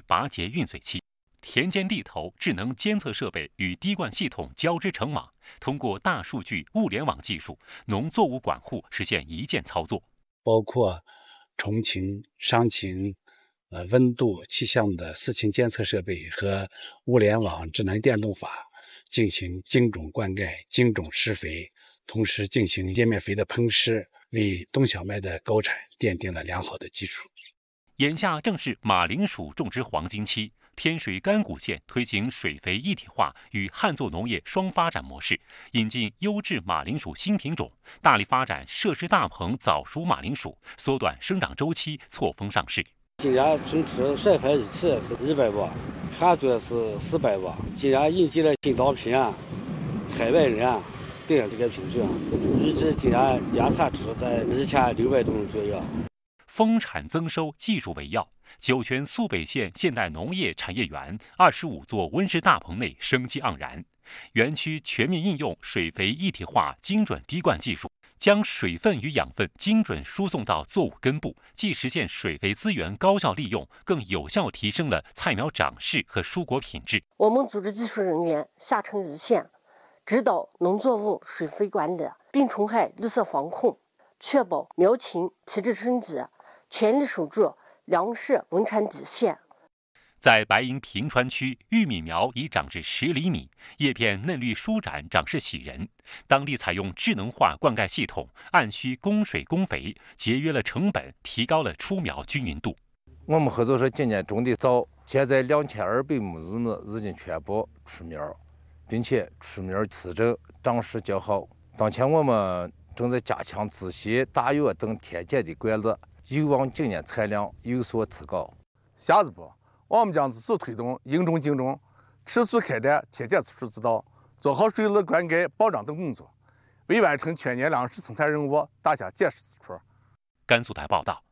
拔节运水器。田间地头智能监测设备与滴灌系统交织成网，通过大数据物联网技术，农作物管护实现一键操作。 包括虫禽、伤禽、温度、气象的4禽监测设备和物联网智能电动法，进行精准灌溉、精准施肥，同时进行叶面肥的喷施，为冬小麦的高产奠定了良好的基础。 眼下正是马铃薯种植黄金期，天水甘谷县推行水肥一体化与旱作农业双发展模式，引进优质马铃薯新品种，大力发展设施大棚早熟马铃薯，缩短生长周期，错峰上市。 今年整体晒肥一期是100瓦，旱作是400瓦。今年引进了新稻品海外人对这个品种，预计今年年产值在1600吨左右。 丰产增收技术为要，酒泉肃北县现代农业产业园25座温室大棚内生机盎然。园区全面应用水肥一体化精准滴灌技术，将水分与养分精准输送到作物根部，既实现水肥资源高效利用，更有效提升了菜苗长势和蔬果品质。 我们组织技术人员下沉一线，指导农作物水肥管理、病虫害绿色防控，确保苗情体质升级，全力守住粮食稳产底线。 在白银平川区，玉米苗已长至10厘米，叶片嫩绿舒展，长势喜人。当地采用智能化灌溉系统，按需供水供肥，节约了成本，提高了出苗均匀度。 我们合作社今年种的早，现在2200亩日子已经全部出苗，并且出苗持整，长势较好。当前我们正在加强自歇、大药等田间的管理，有望今年产量有所提高。 下一步，我们将继续推动应种精种，持续开展田间技术指导，做好水利灌溉保障等工作，为完成全年粮食生产任务打下坚实基础。 甘肃台报道。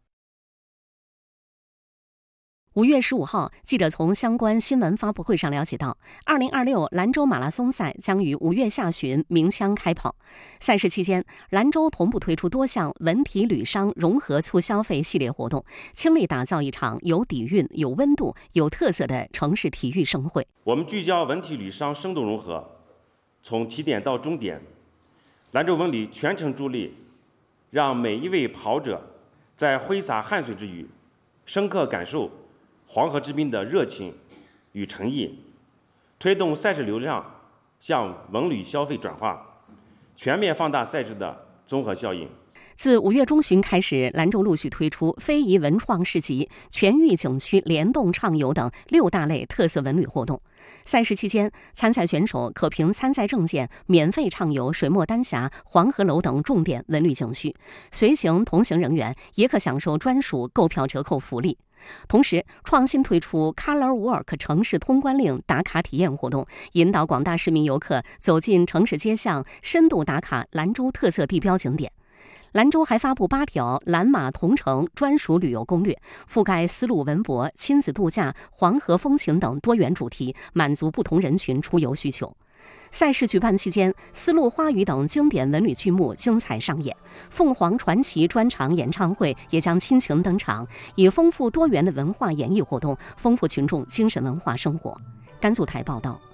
5月15号，记者从相关新闻发布会上了解到，2026兰州马拉松赛将于5月下旬鸣枪开跑。赛事期间，兰州同步推出多项文体旅商融合促消费系列活动，倾力打造一场有底蕴、有温度、有特色的城市体育盛会。 我们聚焦文体旅商生动融合，从起点到终点，兰州文旅全程助力，让每一位跑者在挥洒汗水之余，深刻感受黄河之滨的热情与诚意，推动赛事流量向文旅消费转化，全面放大赛事的综合效应。 自5月中旬开始，兰州陆续推出非遗文创市集、全域景区联动畅游等6大类特色文旅活动。赛事期间，参赛选手可凭参赛证件免费畅游水墨丹霞、黄鹤楼等重点文旅景区，随行同行人员也可享受专属购票折扣福利。同时，创新推出 Color Walk 城市通关令打卡体验活动，引导广大市民游客走进城市街巷，深度打卡兰州特色地标景点。兰州还发布8条兰马同城专属旅游攻略，覆盖丝路文博、亲子度假、黄河风情等多元主题，满足不同人群出游需求。赛事举办期间，丝路花语等经典文旅剧目精彩上演，凤凰传奇专场演唱会也将亲情登场，以丰富多元的文化演艺活动，丰富群众精神文化生活。甘肃台报道。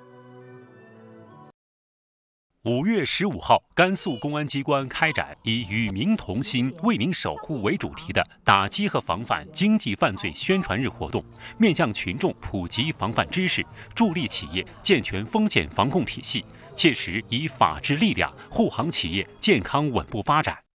5月15号，甘肃公安机关开展以“与民同心，为民守护”为主题的打击和防范经济犯罪宣传日活动，面向群众普及防范知识，助力企业健全风险防控体系，切实以法治力量护航企业健康稳步发展。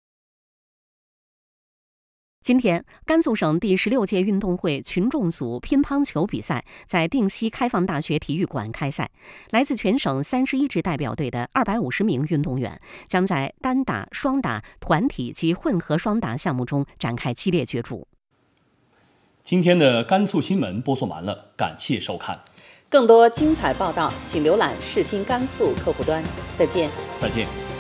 今天，甘肃省第16届运动会群众组乒乓球比赛在定西开放大学体育馆开赛。来自全省31支代表队的250名运动员将在单打、双打、团体及混合双打项目中展开激烈角逐。 今天的甘肃新闻播送完了，感谢收看。 更多精彩报道，请浏览视听甘肃客户端。再见。 再见。